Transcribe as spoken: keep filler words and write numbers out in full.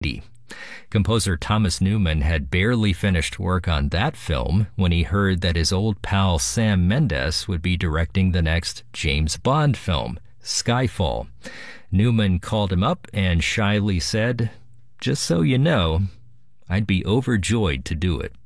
Composer Thomas Newman had barely finished work on that film when he heard that his old pal Sam Mendes would be directing the next James Bond film, Skyfall. Newman called him up and shyly said, "Just so you know, I'd be overjoyed to do it."